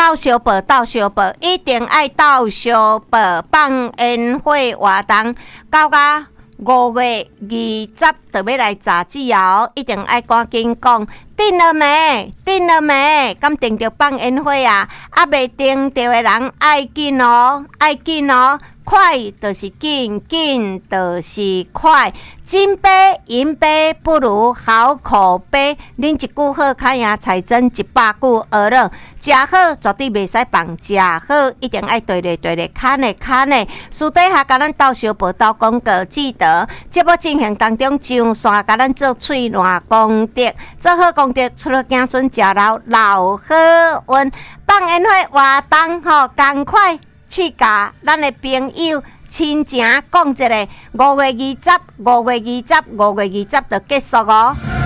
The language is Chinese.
斗相报，斗相报，一定爱斗相报。放烟火活动到甲5月20就要来查子哦，一定爱赶紧讲。定了没？定了没？敢定着放烟火啊？啊，未定着的人爱紧哦，爱紧哦。快就是紧，紧就是快。金杯银杯不如好口碑。恁一句好看呀，才真100句学了。食好绝对袂使放，食好一定爱对咧对咧，看咧看咧。私底下甲咱斗相报斗广告，记得节目进行当中上线甲咱做喙烂功德，做好功德，出了子孙食老老好运。放烟火活动吼，赶快去甲咱的朋友亲情讲一下，5月20就结束哦。